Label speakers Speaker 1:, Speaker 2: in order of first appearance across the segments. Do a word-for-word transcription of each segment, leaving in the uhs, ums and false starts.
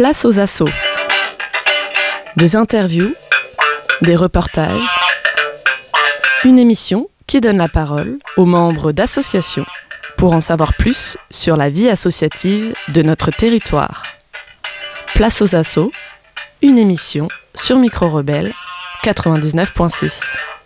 Speaker 1: Place aux assos. Des interviews, des reportages, une émission qui donne la parole aux membres d'associations pour en savoir plus sur la vie associative de notre territoire. Place aux assos, une émission sur Micro Rebelle quatre-vingt-dix-neuf point six.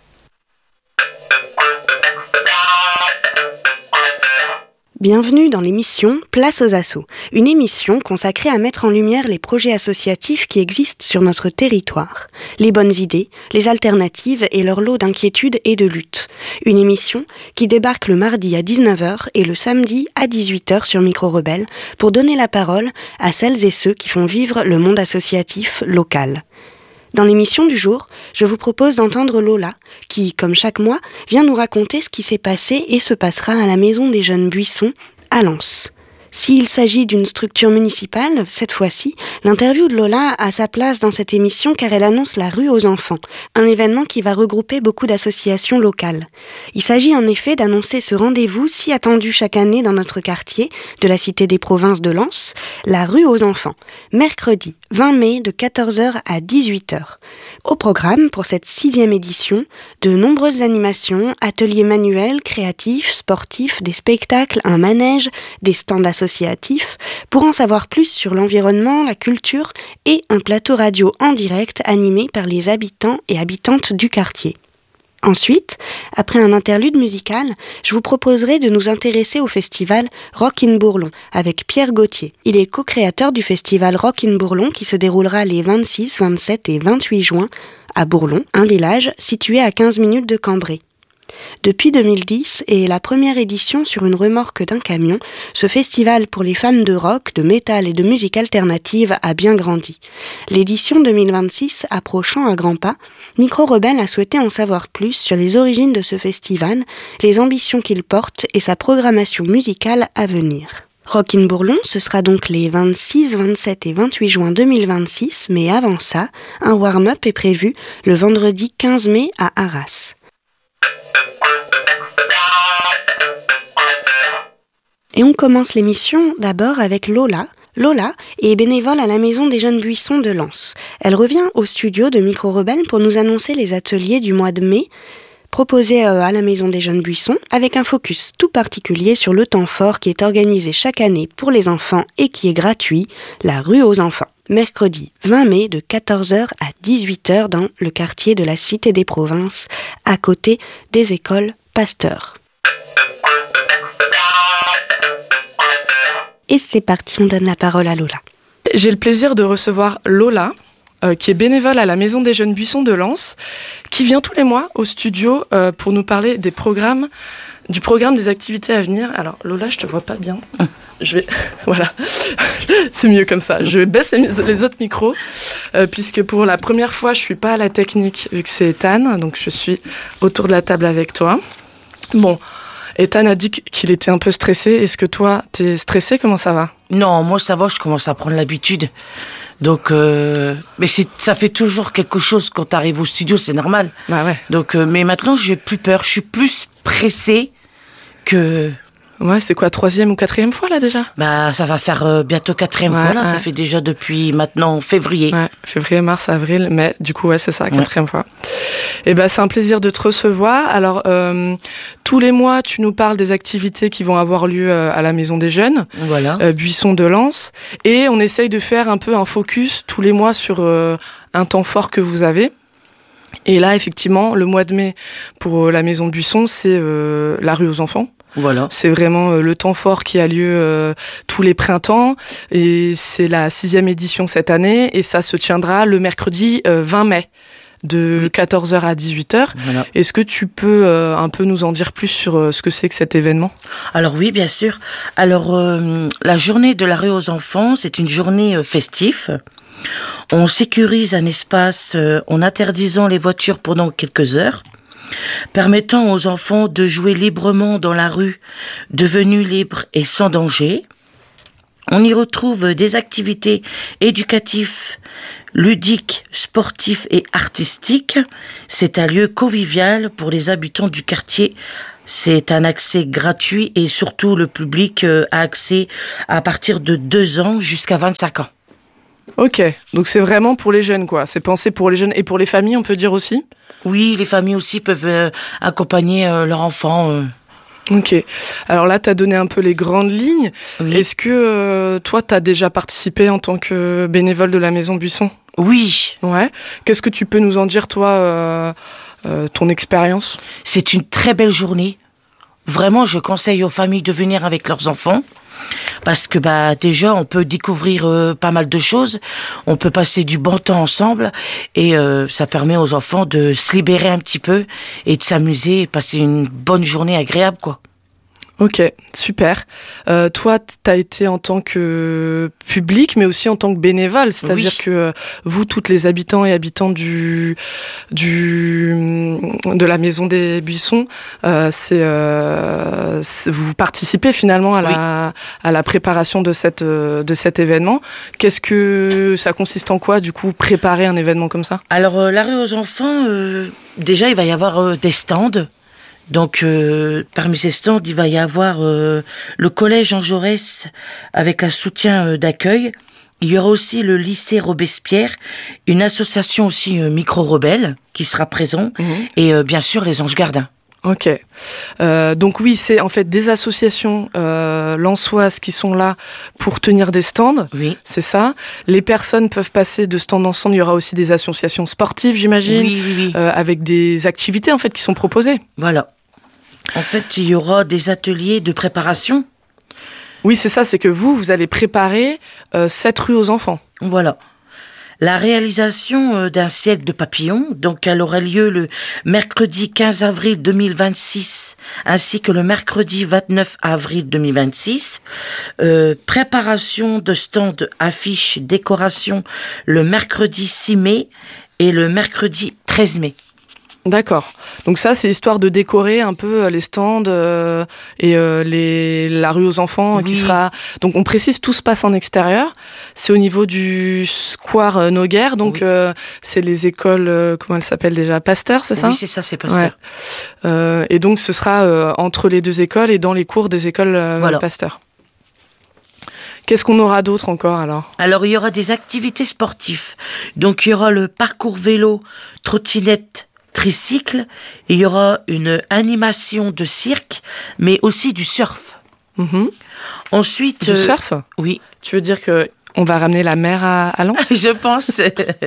Speaker 2: Bienvenue dans l'émission Place aux assos, une émission consacrée à mettre en lumière les projets associatifs qui existent sur notre territoire, les bonnes idées, les alternatives et leur lot d'inquiétudes et de luttes. Une émission qui débarque le mardi à dix-neuf heures et le samedi à dix-huit heures sur Micro Rebelle pour donner la parole à celles et ceux qui font vivre le monde associatif local. Dans l'émission du jour, je vous propose d'entendre Lola, qui, comme chaque mois, vient nous raconter ce qui s'est passé et se passera à la Maison des Jeunes Buissons, à Lens. S'il s'agit d'une structure municipale, cette fois-ci, l'interview de Lola a sa place dans cette émission car elle annonce la rue aux enfants, un événement qui va regrouper beaucoup d'associations locales. Il s'agit en effet d'annoncer ce rendez-vous si attendu chaque année dans notre quartier de la Cité des Provinces de Lens, la rue aux enfants, mercredi vingt mai de quatorze heures à dix-huit heures. Au programme, pour cette sixième édition, de nombreuses animations, ateliers manuels, créatifs, sportifs, des spectacles, un manège, des stands associatifs, pour en savoir plus sur l'environnement, la culture et un plateau radio en direct animé par les habitants et habitantes du quartier. Ensuite, après un interlude musical, je vous proposerai de nous intéresser au festival Rock in Bourlon avec Pierre Gauthier. Il est co-créateur du festival Rock in Bourlon qui se déroulera les vingt-six, vingt-sept et vingt-huit juin à Bourlon, un village situé à quinze minutes de Cambrai. Depuis deux mille dix et la première édition sur une remorque d'un camion, ce festival pour les fans de rock, de métal et de musique alternative a bien grandi. L'édition deux mille vingt-six approchant à grands pas, Micro Rebelle a souhaité en savoir plus sur les origines de ce festival, les ambitions qu'il porte et sa programmation musicale à venir. Rock in Bourlon, ce sera donc les vingt-six, vingt-sept et vingt-huit juin deux mille vingt-six, mais avant ça, un warm-up est prévu le vendredi quinze mai à Arras. Et on commence l'émission d'abord avec Lola. Lola est bénévole à la Maison des Jeunes Buissons de Lens. Elle revient au studio de Micro Rebelle pour nous annoncer les ateliers du mois de mai proposés à la Maison des Jeunes Buissons avec un focus tout particulier sur le temps fort qui est organisé chaque année pour les enfants et qui est gratuit, la rue aux enfants. Mercredi vingt mai de quatorze heures à dix-huit heures dans le quartier de la Cité des Provinces, à côté des écoles Pasteur. Et c'est parti, on donne la parole à Lola.
Speaker 1: J'ai le plaisir de recevoir Lola, euh, qui est bénévole à la Maison des Jeunes Buissons de Lens, qui vient tous les mois au studio euh, pour nous parler des programmes, du programme des activités à venir. Alors Lola, je te vois pas bien. Je vais, voilà, c'est mieux comme ça. Je baisse les, les autres micros, euh, puisque pour la première fois, je suis pas à la technique, vu que c'est Ethan, donc je suis autour de la table avec toi. Bon. Ethan a dit qu'il était un peu stressé. Est-ce que toi, t'es stressé? Comment ça va?
Speaker 3: Non, moi ça va, je commence à prendre l'habitude. Donc, euh, mais c'est, ça fait toujours quelque chose quand t'arrives au studio, c'est normal.
Speaker 1: Bah ouais.
Speaker 3: Donc, euh, mais maintenant, j'ai plus peur. Je suis plus pressée que...
Speaker 1: Ouais, c'est quoi, troisième ou quatrième fois là déjà?
Speaker 3: Bah, ça va faire euh, bientôt quatrième
Speaker 1: ouais,
Speaker 3: fois là.
Speaker 1: Ouais.
Speaker 3: Ça fait déjà depuis maintenant février.
Speaker 1: Ouais, février, mars, avril, mai. Du coup, ouais, c'est ça, quatrième ouais. fois. Et ben, bah, c'est un plaisir de te recevoir. Alors, euh, tous les mois, tu nous parles des activités qui vont avoir lieu euh, à la Maison des Jeunes,
Speaker 3: voilà.
Speaker 1: euh, Buissons de Lens, et on essaye de faire un peu un focus tous les mois sur euh, un temps fort que vous avez. Et là, effectivement, le mois de mai pour euh, la Maison de Buissons, c'est euh, la rue aux enfants.
Speaker 3: Voilà.
Speaker 1: C'est vraiment euh, le temps fort qui a lieu euh, tous les printemps et c'est la sixième édition cette année et ça se tiendra le mercredi euh, vingt mai de oui. quatorze heures à dix-huit heures. Voilà. Est-ce que tu peux euh, un peu nous en dire plus sur euh, ce que c'est que cet événement?
Speaker 3: Alors oui, bien sûr. Alors euh, la journée de la rue aux enfants, c'est une journée euh, festive. On sécurise un espace euh, en interdisant les voitures pendant quelques heures, permettant aux enfants de jouer librement dans la rue, devenus libres et sans danger. On y retrouve des activités éducatives, ludiques, sportives et artistiques. C'est un lieu convivial pour les habitants du quartier. C'est un accès gratuit et surtout le public a accès à partir de deux ans jusqu'à vingt-cinq ans.
Speaker 1: Ok, donc c'est vraiment pour les jeunes, quoi. C'est pensé pour les jeunes et pour les familles, on peut dire aussi ?
Speaker 3: Oui, les familles aussi peuvent euh, accompagner euh, leurs enfants. Euh.
Speaker 1: Ok. Alors là, tu as donné un peu les grandes lignes.
Speaker 3: Oui.
Speaker 1: Est-ce que euh, toi, tu as déjà participé en tant que bénévole de la Maison Buisson ?
Speaker 3: Oui.
Speaker 1: Ouais. Qu'est-ce que tu peux nous en dire, toi, euh, euh, ton expérience ?
Speaker 3: C'est une très belle journée. Vraiment, je conseille aux familles de venir avec leurs enfants. Parce que bah déjà on peut découvrir euh, pas mal de choses, on peut passer du bon temps ensemble et euh, ça permet aux enfants de se libérer un petit peu et de s'amuser et passer une bonne journée agréable quoi.
Speaker 1: Ok, super. Euh, toi, tu as été en tant que public, mais aussi en tant que bénévole, c'est-à-dire
Speaker 3: Oui.
Speaker 1: que euh, vous, toutes les habitants et habitantes du, du, de la Maison des Buissons, euh, c'est, euh, c'est, vous participez finalement à la, oui. à la préparation de, cette, de cet événement. Qu'est-ce que ça consiste en quoi, du coup, préparer un événement comme ça ?
Speaker 3: Alors, euh, l'arrêt aux enfants, euh, déjà, il va y avoir euh, des stands. Donc, euh, parmi ces stands, il va y avoir euh, le collège Jean Jaurès avec un soutien euh, d'accueil. Il y aura aussi le lycée Robespierre, une association aussi euh, micro-rebelle qui sera présent, mmh. et euh, bien sûr les Anges Gardins.
Speaker 1: Ok. Euh, donc oui, c'est en fait des associations euh, lensoises qui sont là pour tenir des stands.
Speaker 3: Oui.
Speaker 1: C'est ça. Les personnes peuvent passer de stand en stand. Il y aura aussi des associations sportives, j'imagine,
Speaker 3: oui, oui, oui.
Speaker 1: Euh, avec des activités en fait qui sont proposées.
Speaker 3: Voilà. En fait, il y aura des ateliers de préparation.
Speaker 1: Oui, c'est ça. C'est que vous, vous allez préparer euh, cette rue aux enfants.
Speaker 3: Voilà. La réalisation d'un siècle de papillons, donc elle aura lieu le mercredi quinze avril deux mille vingt-six, ainsi que le mercredi vingt-neuf avril deux mille vingt-six. Euh, préparation de stands, affiches, décorations le mercredi six mai et le mercredi treize mai.
Speaker 1: D'accord. Donc ça, c'est histoire de décorer un peu les stands euh, et euh, les, la rue aux enfants, oui. qui sera... Donc on précise, tout se passe en extérieur. C'est au niveau du square euh, Noguer, donc oui. euh, c'est les écoles, euh, comment elles s'appellent déjà ? Pasteur, c'est ça ?
Speaker 3: Oui, c'est ça, c'est Pasteur.
Speaker 1: Ouais. Euh, et donc ce sera euh, entre les deux écoles et dans les cours des écoles euh,
Speaker 3: voilà.
Speaker 1: Pasteur. Qu'est-ce qu'on aura d'autre encore alors ?
Speaker 3: Alors il y aura des activités sportives. Donc il y aura le parcours vélo, trottinette, tricycle, et il y aura une animation de cirque, mais aussi du surf.
Speaker 1: Mmh.
Speaker 3: Ensuite,
Speaker 1: du euh, surf ?
Speaker 3: Oui.
Speaker 1: Tu veux dire que on va ramener la mer à, à Lens ?
Speaker 3: Je pense.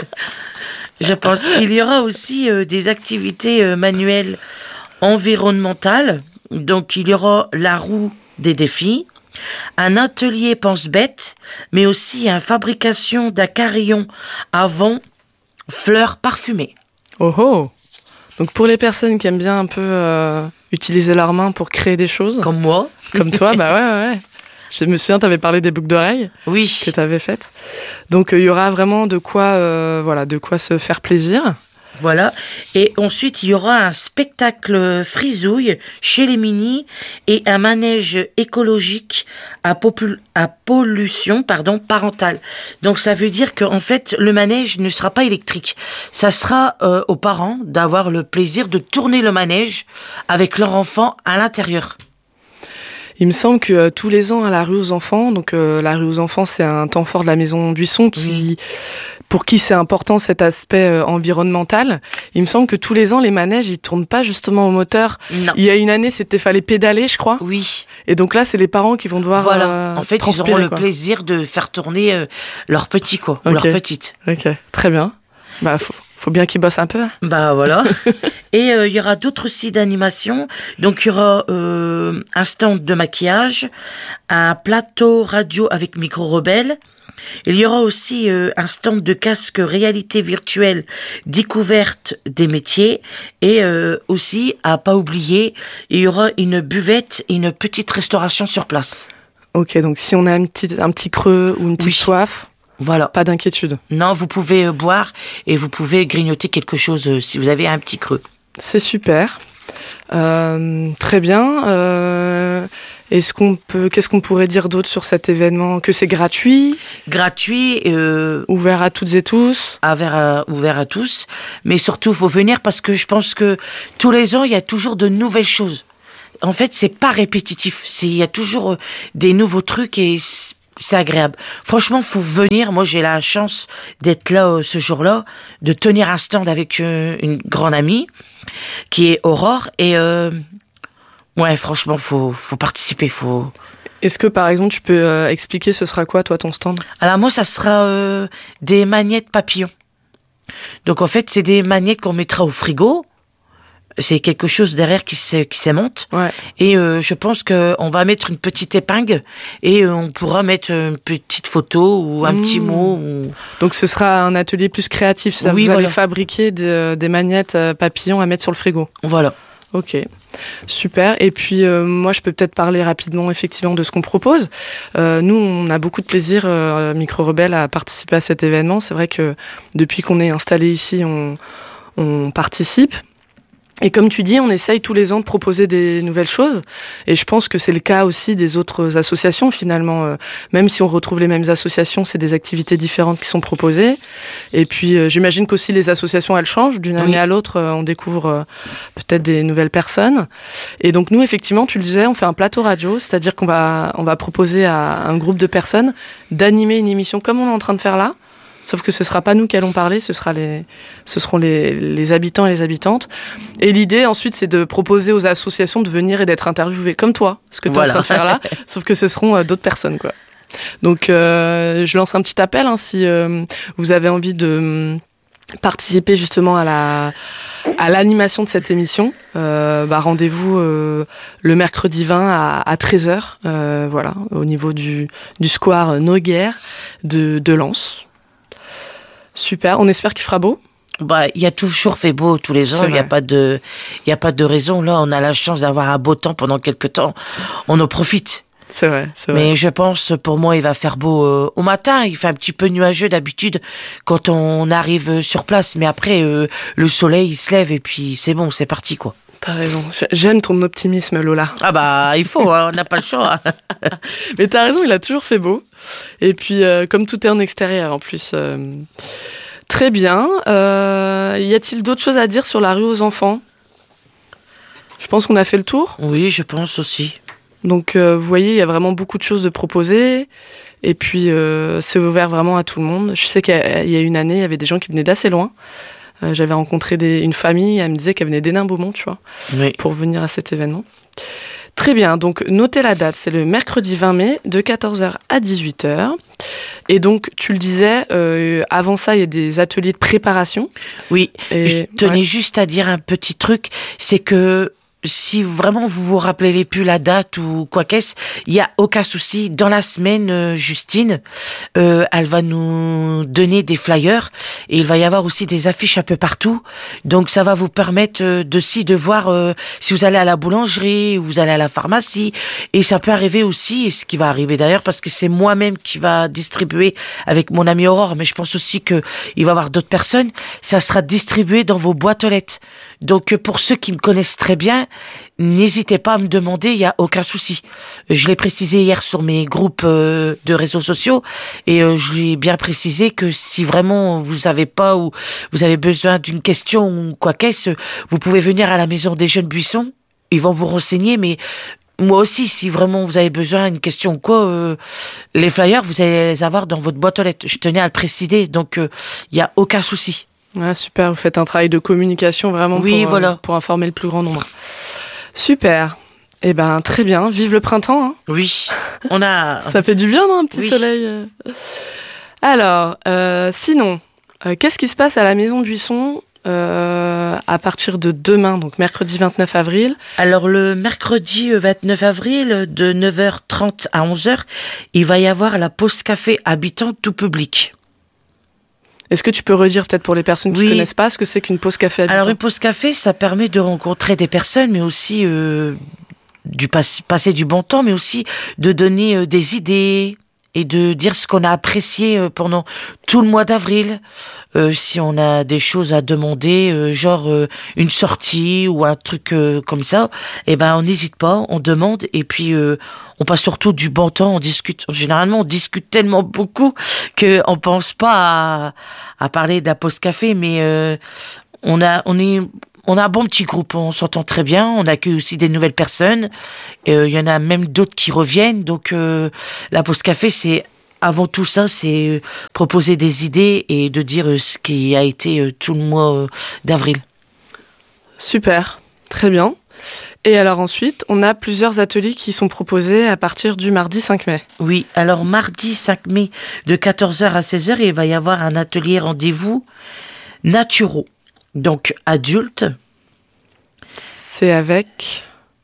Speaker 3: Je pense. Il y aura aussi euh, des activités euh, manuelles environnementales. Donc il y aura la roue des défis, un atelier pense-bête, mais aussi une fabrication d'un carillon à vent fleurs parfumées.
Speaker 1: Oh oh ! Donc pour les personnes qui aiment bien un peu euh, utiliser leurs mains pour créer des choses.
Speaker 3: Comme moi.
Speaker 1: Comme toi, bah ouais, ouais, ouais. Je me souviens, tu avais parlé des boucles d'oreilles.
Speaker 3: Oui.
Speaker 1: Que tu avais faites. Donc il euh, y aura vraiment de quoi, euh, voilà, de quoi se faire plaisir.
Speaker 3: Voilà. Et ensuite, il y aura un spectacle frisouille chez les Mini et un manège écologique à, popul- à pollution pardon, parentale. Donc, ça veut dire qu'en fait, le manège ne sera pas électrique. Ça sera euh, aux parents d'avoir le plaisir de tourner le manège avec leur enfant à l'intérieur.
Speaker 1: Il me semble que euh, tous les ans à la rue aux enfants, donc euh, la rue aux enfants, c'est un temps fort de la Maison Buisson qui... Oui. Pour qui c'est important cet aspect euh, environnemental. Il me semble que tous les ans, les manèges, ils tournent pas justement au moteur.
Speaker 3: Non.
Speaker 1: Il y a une année, c'était fallait pédaler, je crois.
Speaker 3: Oui.
Speaker 1: Et donc là, c'est les parents qui vont devoir
Speaker 3: Voilà.
Speaker 1: Euh,
Speaker 3: en fait, ils auront le quoi. plaisir de faire tourner euh, leur petit, quoi, okay. ou leur petite.
Speaker 1: Ok, très bien. Bah, faut, faut bien qu'ils bossent un peu.
Speaker 3: Bah, voilà. Et euh, il y aura d'autres sites d'animation. Donc, il y aura euh, un stand de maquillage, un plateau radio avec micro-rebelle. Il y aura aussi euh, un stand de casque réalité virtuelle découverte des métiers et euh, aussi, à pas oublier, il y aura une buvette et une petite restauration sur place.
Speaker 1: Ok, donc si on a un petit, un petit creux ou une petite oui. soif,
Speaker 3: voilà.
Speaker 1: Pas d'inquiétude.
Speaker 3: Non, vous pouvez euh, boire et vous pouvez grignoter quelque chose euh, si vous avez un petit creux.
Speaker 1: C'est super. Euh, très bien. Euh... Est-ce qu'on peut, qu'est-ce qu'on pourrait dire d'autre sur cet événement ? Que c'est gratuit ?
Speaker 3: Gratuit. Euh,
Speaker 1: ouvert à toutes et tous ?
Speaker 3: Ouvert à, ouvert à tous. Mais surtout, il faut venir parce que je pense que tous les ans, il y a toujours de nouvelles choses. En fait, c'est pas répétitif. C'est, il y a toujours des nouveaux trucs et c'est agréable. Franchement, faut venir. Moi, j'ai la chance d'être là euh, ce jour-là, de tenir un stand avec euh, une grande amie qui est Aurore. Et euh, ouais, franchement, faut faut participer. Faut.
Speaker 1: Est-ce que par exemple, tu peux euh, expliquer ce sera quoi, toi, ton stand?
Speaker 3: Alors moi, ça sera euh, des magnettes papillons. Donc en fait, c'est des magnettes qu'on mettra au frigo. C'est quelque chose derrière qui se, qui s'aimente.
Speaker 1: Ouais.
Speaker 3: Et euh, je pense qu'on va mettre une petite épingle et euh, on pourra mettre une petite photo ou un mmh. petit mot. Ou...
Speaker 1: Donc ce sera un atelier plus créatif. Ça,
Speaker 3: oui,
Speaker 1: vous
Speaker 3: voilà.
Speaker 1: allez fabriquer de, des magnettes papillons à mettre sur le frigo.
Speaker 3: Voilà.
Speaker 1: Ok, super. Et puis euh, moi, je peux peut-être parler rapidement effectivement de ce qu'on propose. Euh, nous, on a beaucoup de plaisir, euh, Micro Rebelle, à participer à cet événement. C'est vrai que depuis qu'on est installé ici, on, on participe. Et comme tu dis, on essaye tous les ans de proposer des nouvelles choses. Et je pense que c'est le cas aussi des autres associations, finalement. Euh, même si on retrouve les mêmes associations, c'est des activités différentes qui sont proposées. Et puis, euh, j'imagine qu'aussi les associations, elles changent. D'une année oui. à l'autre, euh, on découvre euh, peut-être des nouvelles personnes. Et donc, nous, effectivement, tu le disais, on fait un plateau radio. C'est-à-dire qu'on va, on va proposer à un groupe de personnes d'animer une émission comme on est en train de faire là. Sauf que ce ne sera pas nous qui allons parler, ce, sera les, ce seront les, les habitants et les habitantes. Et l'idée, ensuite, c'est de proposer aux associations de venir et d'être interviewées, comme toi, ce que tu es voilà. en train de faire là, sauf que ce seront euh, d'autres personnes, quoi. Donc, euh, je lance un petit appel, hein, si euh, vous avez envie de participer justement à la à l'animation de cette émission. Euh, bah, rendez-vous euh, le mercredi vingt à, à treize heures, euh, voilà, au niveau du, du square Noguer de, de Lens. Super, on espère qu'il fera beau.
Speaker 3: Bah, il y a toujours fait beau tous les ans, il y a pas de il y a pas de raison là, on a la chance d'avoir un beau temps pendant quelques temps. On en profite.
Speaker 1: C'est vrai, c'est vrai.
Speaker 3: Mais je pense pour moi, il va faire beau euh, au matin, il fait un petit peu nuageux d'habitude quand on arrive sur place, mais après euh, le soleil il se lève et puis c'est bon, c'est parti quoi.
Speaker 1: T'as raison. J'aime ton optimisme, Lola.
Speaker 3: Ah bah, il faut, hein, on n'a pas le choix.
Speaker 1: Mais t'as raison, il a toujours fait beau. Et puis, euh, comme tout est en extérieur, en plus. Euh... Très bien. Euh... Y a-t-il d'autres choses à dire sur la rue aux enfants ? Je pense qu'on a fait le tour.
Speaker 3: Oui, je pense aussi.
Speaker 1: Donc, euh, vous voyez, il y a vraiment beaucoup de choses de proposer. Et puis, euh, c'est ouvert vraiment à tout le monde. Je sais qu'il y a une année, il y avait des gens qui venaient d'assez loin. Euh, j'avais rencontré des, une famille, elle me disait qu'elle venait d'Hénin-Beaumont, tu vois, oui. pour venir à cet événement. Très bien, donc notez la date, c'est le mercredi vingt mai de quatorze heures à dix-huit heures. Et donc, tu le disais, euh, avant ça, il y a des ateliers de préparation.
Speaker 3: Oui,
Speaker 1: et,
Speaker 3: je tenais
Speaker 1: ouais.
Speaker 3: juste à dire un petit truc, c'est que si vraiment vous vous rappelez plus la date ou quoi qu'est-ce, il y a aucun souci. Dans la semaine, euh, Justine, euh, elle va nous donner des flyers et il va y avoir aussi des affiches un peu partout. Donc ça va vous permettre euh, de si de voir euh, si vous allez à la boulangerie ou vous allez à la pharmacie. Et ça peut arriver aussi, ce qui va arriver d'ailleurs, parce que c'est moi-même qui va distribuer avec mon amie Aurore, mais je pense aussi que il va y avoir d'autres personnes. Ça sera distribué dans vos boîtes aux lettres. Donc pour ceux qui me connaissent très bien, n'hésitez pas à me demander, il y a aucun souci. Je l'ai précisé hier sur mes groupes euh, de réseaux sociaux et euh, je lui ai bien précisé que si vraiment vous savez pas ou vous avez besoin d'une question ou quoi qu'est-ce, vous pouvez venir à la maison des Jeunes Buissons. Ils vont vous renseigner, mais moi aussi, si vraiment vous avez besoin d'une question ou quoi, euh, les flyers, vous allez les avoir dans votre boîte aux lettres. Je tenais à le préciser, donc il euh, y a aucun souci.
Speaker 1: Ah, super, vous faites un travail de communication vraiment
Speaker 3: oui,
Speaker 1: pour,
Speaker 3: voilà.
Speaker 1: euh, pour informer le plus grand nombre. Super. Eh ben, très bien. Vive le printemps. Hein.
Speaker 3: Oui, on a...
Speaker 1: Ça fait du bien, non, un petit
Speaker 3: oui.
Speaker 1: soleil. Alors, euh, sinon, euh, qu'est-ce qui se passe à la Maison Buisson euh, à partir de demain, donc mercredi vingt-neuf avril ?
Speaker 3: Alors, le mercredi vingt-neuf avril, de neuf heures trente à onze heures, il va y avoir la pause café habitant tout public.
Speaker 1: Est-ce que tu peux redire peut-être pour les personnes qui ne
Speaker 3: oui.
Speaker 1: connaissent pas ce que c'est qu'une pause café habitant ?
Speaker 3: Alors une pause café, ça permet de rencontrer des personnes, mais aussi euh, du pass- passer du bon temps, mais aussi de donner euh, des idées et de dire ce qu'on a apprécié euh, pendant tout le mois d'avril. Euh, si on a des choses à demander, euh, genre euh, une sortie ou un truc euh, comme ça, eh ben on n'hésite pas, on demande et puis euh, on passe surtout du bon temps, on discute. Généralement, on discute tellement beaucoup que on pense pas à, à parler de la pause café, mais euh, on a, on est, on a un bon petit groupe, on s'entend très bien, on accueille aussi des nouvelles personnes. Il euh, y en a même d'autres qui reviennent. Donc euh, la pause café, c'est avant tout ça, c'est proposer des idées et de dire ce qui a été tout le mois d'avril.
Speaker 1: Super, très bien. Et alors ensuite, on a plusieurs ateliers qui sont proposés à partir du mardi cinq mai.
Speaker 3: Oui, alors mardi cinq mai de quatorze heures à seize heures, il va y avoir un atelier rendez-vous naturaux, donc adultes.
Speaker 1: C'est avec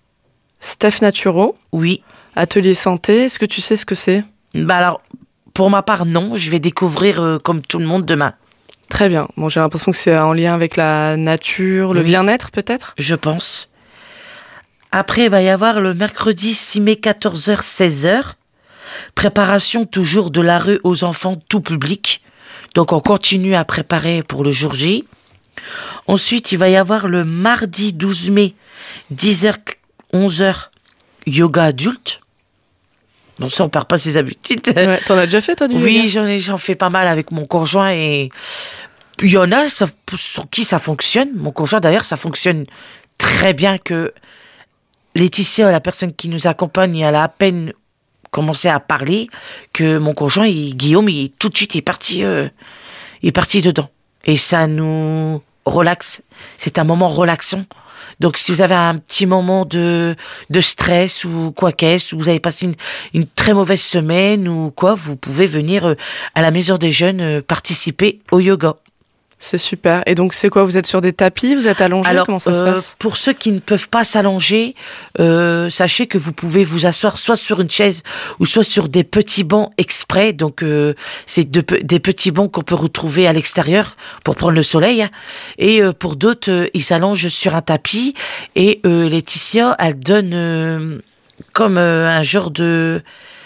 Speaker 1: Steph Naturo.
Speaker 3: Oui.
Speaker 1: Atelier santé, est-ce que tu sais ce que c'est ?
Speaker 3: Bah alors, pour ma part, non. Je vais découvrir euh, comme tout le monde demain.
Speaker 1: Très bien. Bon, j'ai l'impression que c'est en lien avec la nature, le oui. bien-être peut-être ?
Speaker 3: Je pense. Après, il va y avoir le mercredi six mai, quatorze heures, seize heures. Préparation toujours de la rue aux enfants tout public. Donc, on continue à préparer pour le jour J. Ensuite, il va y avoir le mardi douze mai, dix heures, onze heures, yoga adulte. Non, ça, on perd pas ses habitudes.
Speaker 1: Ouais, t'en as déjà fait, toi, du
Speaker 3: oui,
Speaker 1: yoga ?
Speaker 3: Oui, j'en ai, j'en fais pas mal avec mon conjoint et il y en a ça, sur qui ça fonctionne. Mon conjoint, d'ailleurs, ça fonctionne très bien que Laetitia, la personne qui nous accompagne, elle a à peine commencé à parler que mon conjoint, il, Guillaume, il, tout de suite, il est parti, euh, il est parti dedans. Et ça nous relaxe. C'est un moment relaxant. Donc, si vous avez un petit moment de, de stress ou quoi qu'est-ce, ou vous avez passé une, une très mauvaise semaine ou quoi, vous pouvez venir à la Maison des Jeunes participer au yoga.
Speaker 1: C'est super. Et donc, c'est quoi ? Vous êtes sur des tapis ? Vous êtes allongé ?
Speaker 3: Alors,
Speaker 1: comment ça
Speaker 3: euh,
Speaker 1: se passe ?
Speaker 3: Pour ceux qui ne peuvent pas s'allonger, euh, sachez que vous pouvez vous asseoir soit sur une chaise ou soit sur des petits bancs exprès. Donc, euh, c'est de, des petits bancs qu'on peut retrouver à l'extérieur pour prendre le soleil. Hein. Et euh, pour d'autres, euh, ils s'allongent sur un tapis. Et euh, Laetitia, elle donne euh, comme euh, un genre de...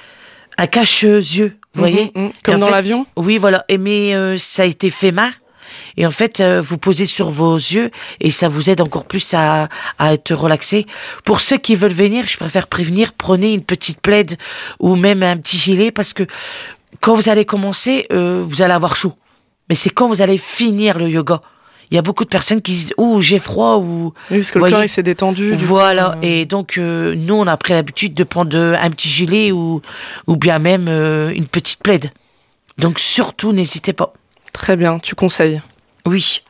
Speaker 3: un cache-yeux, vous mmh, voyez
Speaker 1: mmh, Comme dans
Speaker 3: fait,
Speaker 1: l'avion ?
Speaker 3: Oui, voilà. Et mais euh, ça a été fait main. Et en fait, euh, vous posez sur vos yeux et ça vous aide encore plus à, à être relaxé. Pour ceux qui veulent venir, je préfère prévenir, prenez une petite plaide ou même un petit gilet parce que quand vous allez commencer, euh, vous allez avoir chaud. Mais c'est quand vous allez finir le yoga. Il y a beaucoup de personnes qui disent « Ouh, j'ai froid » ou...
Speaker 1: Oui, parce que le corps, il s'est détendu.
Speaker 3: Voilà.
Speaker 1: Coup, euh...
Speaker 3: Et donc, euh, nous, on a pris l'habitude de prendre un petit gilet ou, ou bien même euh, une petite plaide. Donc, surtout, n'hésitez pas.
Speaker 1: Très bien, tu conseilles.
Speaker 3: Oui.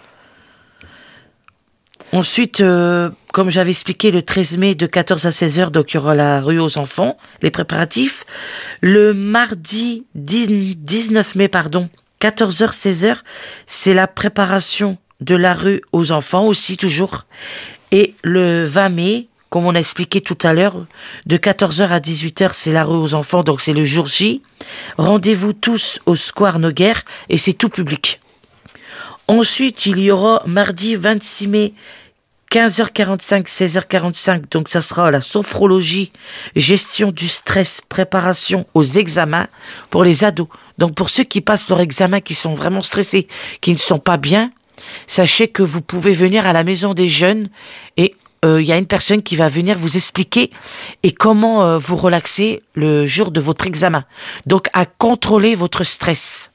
Speaker 3: Ensuite, euh, comme j'avais expliqué, le treize mai de quatorze à seize heures, donc il y aura la rue aux enfants, les préparatifs. Le mardi dix-neuf mai, pardon, quatorze heures, seize heures, c'est la préparation de la rue aux enfants aussi, toujours. Et le vingt mai, comme on a expliqué tout à l'heure, de quatorze heures à dix-huit heures, c'est la rue aux enfants, donc c'est le jour J. Rendez-vous tous au Square Noguer et c'est tout public. Ensuite, il y aura mardi vingt-six mai, quinze heures quarante-cinq, seize heures quarante-cinq, donc ça sera la sophrologie, gestion du stress, préparation aux examens pour les ados. Donc pour ceux qui passent leur examen, qui sont vraiment stressés, qui ne sont pas bien, sachez que vous pouvez venir à la Maison des Jeunes et il euh, y a une personne qui va venir vous expliquer et comment euh, vous relaxer le jour de votre examen. Donc à contrôler votre stress.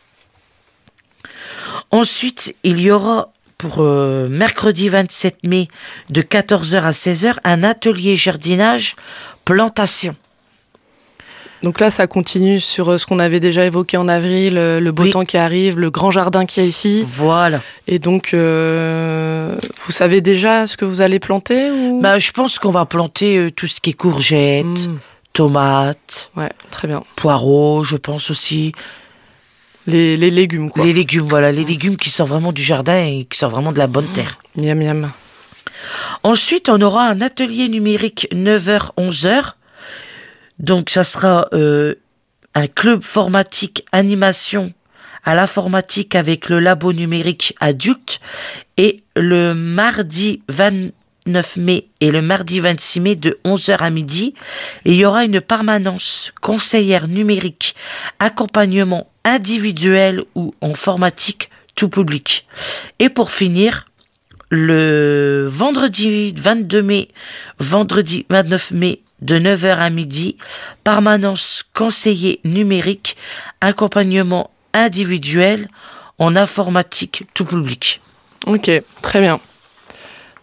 Speaker 3: Ensuite, il y aura pour euh, mercredi vingt-sept mai de quatorze heures à seize heures un atelier jardinage plantation.
Speaker 1: Donc là, ça continue sur ce qu'on avait déjà évoqué en avril, le beau oui. temps qui arrive, le grand jardin qu'il y a ici.
Speaker 3: Voilà.
Speaker 1: Et donc, euh, vous savez déjà ce que vous allez planter ou...
Speaker 3: bah, je pense qu'on va planter euh, tout ce qui est courgettes, mmh. tomates,
Speaker 1: ouais, très bien.
Speaker 3: Poireaux, je pense aussi.
Speaker 1: Les, les légumes, quoi.
Speaker 3: Les légumes, voilà. Les légumes qui sortent vraiment du jardin et qui sortent vraiment de la bonne terre.
Speaker 1: Mmh. Miam, miam.
Speaker 3: Ensuite, on aura un atelier numérique neuf heures, onze heures. Donc, ça sera euh, un club formatique animation à l'informatique avec le labo numérique adulte. Et le mardi vingt-neuf mai et le mardi vingt-six mai de onze heures à midi. Et il y aura une permanence conseillère numérique, accompagnement individuel ou informatique tout public. Et pour finir, le vendredi vingt-deux mai, vendredi vingt-neuf mai, de neuf heures à midi, permanence conseiller numérique, accompagnement individuel en informatique tout public.
Speaker 1: Ok, très bien.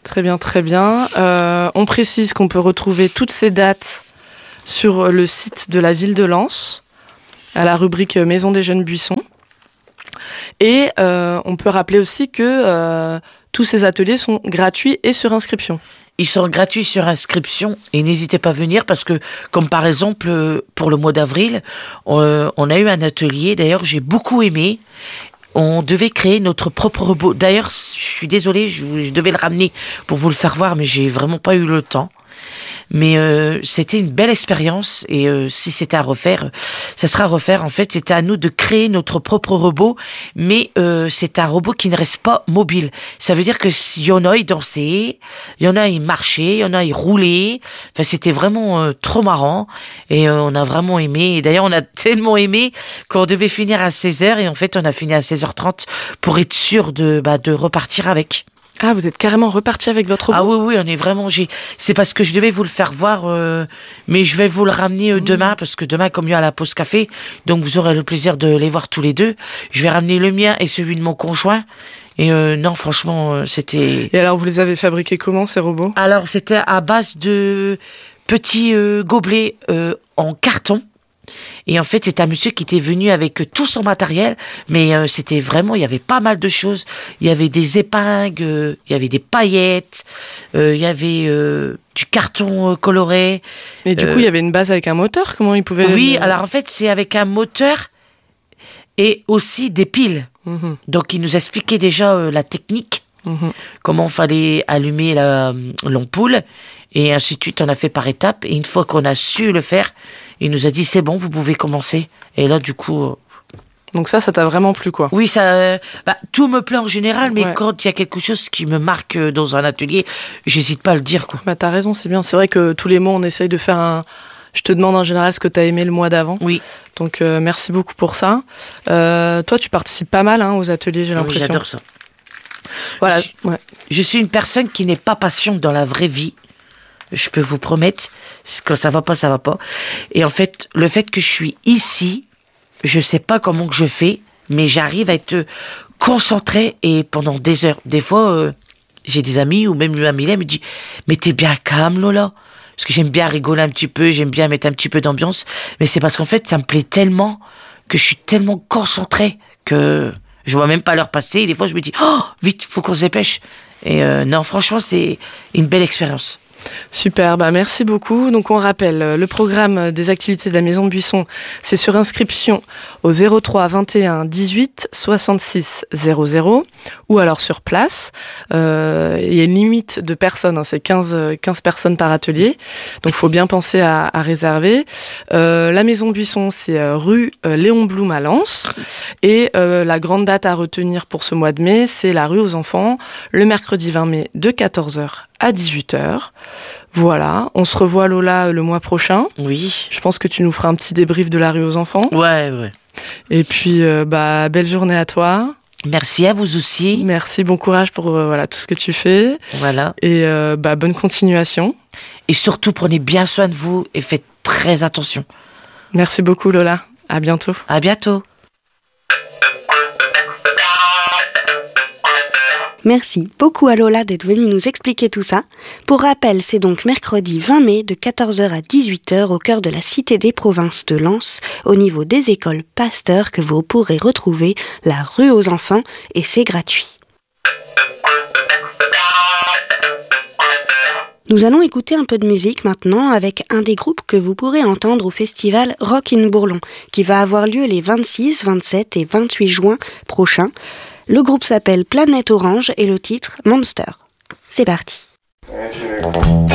Speaker 1: Très bien, très bien. Euh, on précise qu'on peut retrouver toutes ces dates sur le site de la ville de Lens, à la rubrique Maison des Jeunes Buissons. Et euh, on peut rappeler aussi que euh, tous ces ateliers sont gratuits et sur inscription.
Speaker 3: Ils sont gratuits sur inscription et n'hésitez pas à venir parce que, comme par exemple, pour le mois d'avril, on, on a eu un atelier, d'ailleurs j'ai beaucoup aimé. On devait créer notre propre robot. D'ailleurs, je suis désolée, je, je devais le ramener pour vous le faire voir, mais j'ai vraiment pas eu le temps. Mais euh, c'était une belle expérience et euh, si c'était à refaire, ça sera à refaire. En fait, c'était à nous de créer notre propre robot, mais euh, c'est un robot qui ne reste pas mobile. Ça veut dire que il y en a, ils dansaient, il y en a, ils marchaient, il y en a, ils roulaient. Enfin, c'était vraiment euh, trop marrant et euh, on a vraiment aimé. Et d'ailleurs, on a tellement aimé qu'on devait finir à seize heures et en fait, on a fini à seize heures trente pour être sûr de, bah, de repartir avec.
Speaker 1: Ah, vous êtes carrément reparti avec votre robot ?
Speaker 3: Ah oui, oui, on est vraiment... J'ai... C'est parce que je devais vous le faire voir, euh, mais je vais vous le ramener euh, demain, parce que demain, comme il y a la pause café, donc vous aurez le plaisir de les voir tous les deux. Je vais ramener le mien et celui de mon conjoint. Et euh, non, franchement, euh, c'était...
Speaker 1: Et alors, vous les avez fabriqués comment, ces robots ?
Speaker 3: Alors, c'était à base de petits euh, gobelets euh, en carton. Et en fait, c'est un monsieur qui était venu avec tout son matériel, mais euh, c'était vraiment, il y avait pas mal de choses. Il y avait des épingles, euh, il y avait des paillettes, euh, il y avait euh, du carton euh, coloré.
Speaker 1: Et du euh, coup, il y avait une base avec un moteur ? Comment il pouvait...
Speaker 3: Oui, le... alors en fait, c'est avec un moteur et aussi des piles. Mmh. Donc, il nous expliquait déjà euh, la technique, mmh. comment il fallait allumer la, l'ampoule, et ainsi de suite, on a fait par étapes. Et une fois qu'on a su le faire, il nous a dit, c'est bon, vous pouvez commencer. Et là, du coup... Euh...
Speaker 1: Donc ça, ça t'a vraiment plu, quoi ?
Speaker 3: Oui, ça, euh, bah, tout me plaît en général, mais
Speaker 1: ouais.
Speaker 3: quand il y a quelque chose qui me marque dans un atelier, j'hésite pas à le dire, quoi.
Speaker 1: Bah, t'as raison, c'est bien. C'est vrai que tous les mois, on essaye de faire un... Je te demande en général ce que t'as aimé le mois d'avant.
Speaker 3: Oui.
Speaker 1: Donc, euh, merci beaucoup pour ça. Euh, toi, tu participes pas mal hein, aux ateliers, j'ai l'impression.
Speaker 3: Oui, j'adore ça.
Speaker 1: Voilà.
Speaker 3: Je, ouais. je suis une personne qui n'est pas patiente dans la vraie vie. Je peux vous promettre, quand ça va pas, ça va pas. Et en fait, le fait que je suis ici, je sais pas comment que je fais, mais j'arrive à être concentrée et pendant des heures. Des fois, euh, j'ai des amis ou même lui, Amélie, elle me dit « Mais t'es bien calme, Lola ?» Parce que j'aime bien rigoler un petit peu, j'aime bien mettre un petit peu d'ambiance. Mais c'est parce qu'en fait, ça me plaît tellement que je suis tellement concentrée que je vois même pas l'heure passer. Et des fois, je me dis « Oh, vite, faut qu'on se dépêche !» Et euh, non, franchement, c'est une belle expérience.
Speaker 1: Super, bah merci beaucoup. Donc on rappelle, le programme des activités de la Maison de Buisson, c'est sur inscription au zéro trois vingt et un dix-huit soixante-six zéro zéro ou alors sur place. Euh, il y a une limite de personnes, hein, c'est quinze, quinze personnes par atelier, donc il faut bien penser à, à réserver. Euh, la Maison de Buisson, c'est rue Léon Blum à Lens et euh, la grande date à retenir pour ce mois de mai, c'est la rue aux enfants, le mercredi vingt mai de quatorze heures à dix-huit heures. Voilà, on se revoit Lola le mois prochain.
Speaker 3: Oui.
Speaker 1: Je pense que tu nous feras un petit débrief de la rue aux enfants.
Speaker 3: Ouais, ouais.
Speaker 1: Et puis, euh, bah, belle journée à toi.
Speaker 3: Merci à vous aussi.
Speaker 1: Merci, bon courage pour euh, voilà, tout ce que tu fais.
Speaker 3: Voilà.
Speaker 1: Et euh, bah, bonne continuation.
Speaker 3: Et surtout, prenez bien soin de vous et faites très attention.
Speaker 1: Merci beaucoup Lola, à bientôt.
Speaker 3: À bientôt.
Speaker 2: Merci beaucoup à Lola d'être venue nous expliquer tout ça. Pour rappel, c'est donc mercredi vingt mai de quatorze heures à dix-huit heures au cœur de la Cité des Provinces de Lens, au niveau des écoles Pasteur que vous pourrez retrouver la rue aux enfants et c'est gratuit. Nous allons écouter un peu de musique maintenant avec un des groupes que vous pourrez entendre au festival Rock in Bourlon qui va avoir lieu les vingt-six, vingt-sept et vingt-huit juin prochains. Le groupe s'appelle Planète Orange et le titre Monster. C'est parti.